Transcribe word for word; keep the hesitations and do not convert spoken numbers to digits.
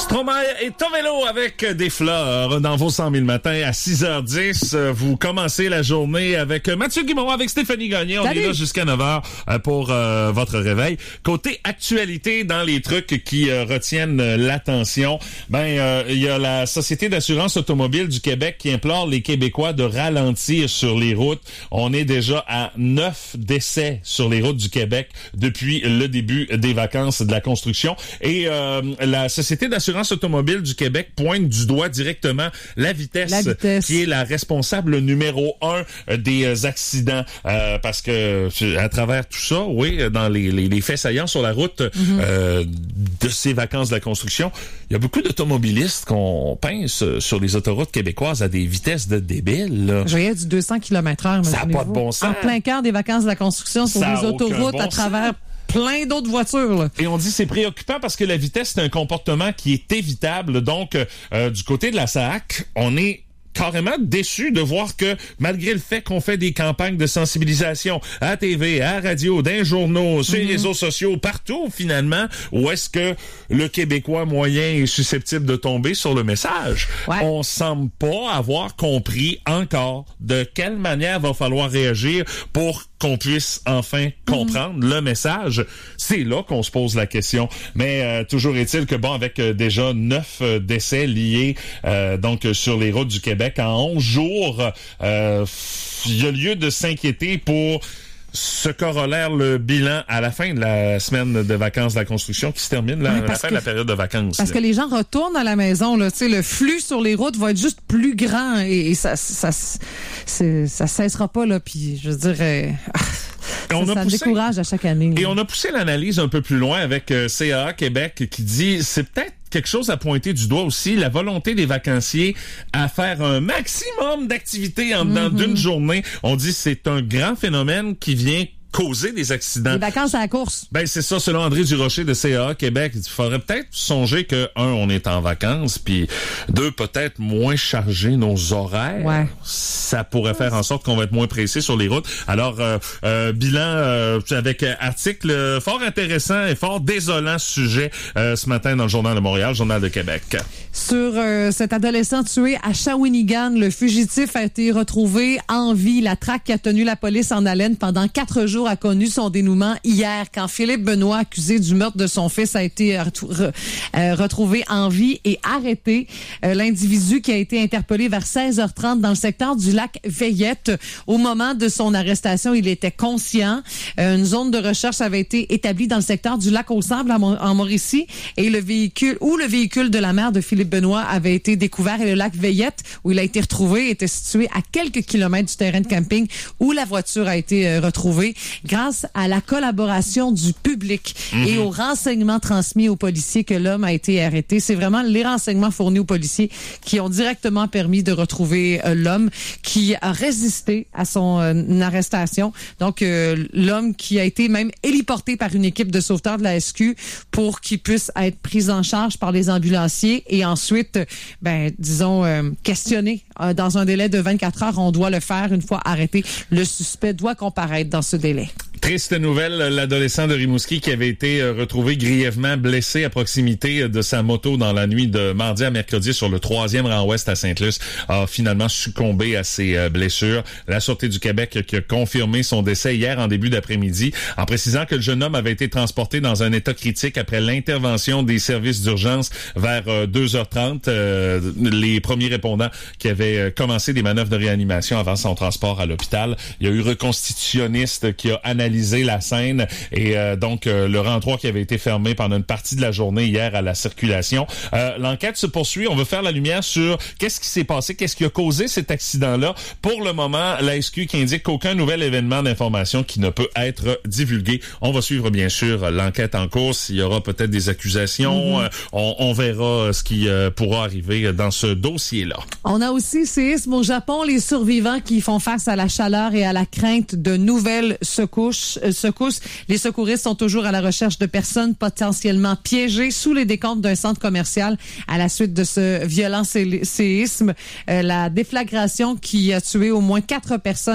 Stromae et Tovelo avec des fleurs dans vos cent mille matins à six heures dix. Vous commencez la journée avec Mathieu Guimond, avec Stéphanie Gagné. On Salut. est là jusqu'à neuf heures pour euh, votre réveil. Côté actualité, dans les trucs qui euh, retiennent l'attention, ben il euh, y a la Société d'assurance automobile du Québec qui implore les Québécois de ralentir sur les routes. On est déjà à neuf décès sur les routes du Québec depuis le début des vacances de la construction. Et euh, la Société d'assurance automobile du Québec pointe du doigt directement la vitesse, la vitesse. qui est la responsable numéro un des accidents. Euh, parce que à travers tout ça, oui, dans les, les, les faits saillants sur la route mm-hmm. euh, de ces vacances de la construction, il y a beaucoup d'automobilistes qu'on pince sur les autoroutes québécoises à des vitesses de débiles. Là. Je voyais du deux cents kilomètres heure. Ça n'a pas de bon sens. En plein cœur des vacances de la construction sur ça les autoroutes bon à travers... Sens. Plein d'autres voitures. Là. Et on dit c'est préoccupant parce que la vitesse, c'est un comportement qui est évitable. Donc, euh, du côté de la S A A C, on est carrément déçu de voir que, malgré le fait qu'on fait des campagnes de sensibilisation à T V, à radio, dans les journaux, sur mm-hmm. les réseaux sociaux, partout, finalement, où est-ce que le Québécois moyen est susceptible de tomber sur le message? Ouais. On semble pas avoir compris encore de quelle manière va falloir réagir pour qu'on puisse enfin comprendre mmh. le message. C'est là qu'on se pose la question. Mais euh, toujours est-il que, bon, avec euh, déjà neuf euh, décès liés euh, donc sur les routes du Québec en onze jours, euh, il y a lieu de s'inquiéter pour ce corollaire le bilan à la fin de la semaine de vacances de la construction qui se termine là, oui, à la fin que, de la période de vacances. Parce là. que les gens retournent à la maison. Là, le flux sur les routes va être juste plus grand et, et ça ça, ça, ça cessera pas. Là, puis je veux dire... Euh, Ça, on a ça poussé, décourage à chaque année. Là. Et on a poussé l'analyse un peu plus loin avec euh, C A A Québec qui dit c'est peut-être quelque chose à pointer du doigt aussi, la volonté des vacanciers à faire un maximum d'activités en dedans mm-hmm. d'une journée. On dit c'est un grand phénomène qui vient causer des accidents. Les vacances à la course. Ben, c'est ça, selon André Durocher de C A A Québec. Il faudrait peut-être songer que, un, on est en vacances, puis deux, peut-être moins charger nos horaires. Ouais. Ça pourrait faire en sorte qu'on va être moins pressé sur les routes. Alors, euh, euh, bilan euh, avec article fort intéressant et fort désolant sujet euh, ce matin dans le Journal de Montréal, Journal de Québec. Sur euh, cet adolescent tué à Shawinigan, le fugitif a été retrouvé en vie. La traque qui a tenu la police en haleine pendant quatre jours a connu son dénouement hier quand Philippe Benoît, accusé du meurtre de son fils, a été re- euh, retrouvé en vie et arrêté. Euh, l'individu qui a été interpellé vers seize heures trente dans le secteur du lac Veillette. Au moment de son arrestation, il était conscient. Euh, une zone de recherche avait été établie dans le secteur du lac aux Sables en Mauricie et le véhicule où le véhicule de la mère de Philippe Benoît avait été découvert et le lac Veillette où il a été retrouvé était situé à quelques kilomètres du terrain de camping où la voiture a été euh, retrouvée. Grâce à la collaboration du public mmh. et aux renseignements transmis aux policiers que l'homme a été arrêté. C'est vraiment les renseignements fournis aux policiers qui ont directement permis de retrouver euh, l'homme qui a résisté à son euh, arrestation. Donc, euh, l'homme qui a été même héliporté par une équipe de sauveteurs de la S Q pour qu'il puisse être pris en charge par les ambulanciers et ensuite, ben, disons, euh, questionné euh, dans un délai de vingt-quatre heures. On doit le faire une fois arrêté. Le suspect doit comparaître dans ce délai. Triste nouvelle, l'adolescent de Rimouski qui avait été retrouvé grièvement blessé à proximité de sa moto dans la nuit de mardi à mercredi sur le troisième rang ouest à Sainte-Luce a finalement succombé à ses blessures. La Sûreté du Québec qui a confirmé son décès hier en début d'après-midi en précisant que le jeune homme avait été transporté dans un état critique après l'intervention des services d'urgence vers deux heures trente. Euh, les premiers répondants qui avaient commencé des manœuvres de réanimation avant son transport à l'hôpital. Il y a eu reconstitutionniste qui a analysé la scène et euh, donc euh, le rang trois qui avait été fermé pendant une partie de la journée hier à la circulation. Euh, l'enquête se poursuit. On veut faire la lumière sur qu'est-ce qui s'est passé, qu'est-ce qui a causé cet accident-là. Pour le moment, la S Q qui indique qu'aucun nouvel événement d'information qui ne peut être divulgué. On va suivre bien sûr l'enquête en cours. Il y aura peut-être des accusations. Mm-hmm. Euh, on, on verra ce qui euh, pourra arriver dans ce dossier-là. On a aussi séisme au Japon. Les survivants qui font face à la chaleur et à la crainte de nouvelles secousses. Secousses. Les secouristes sont toujours à la recherche de personnes potentiellement piégées sous les décombres d'un centre commercial à la suite de ce violent sé- séisme. Euh, la déflagration qui a tué au moins quatre personnes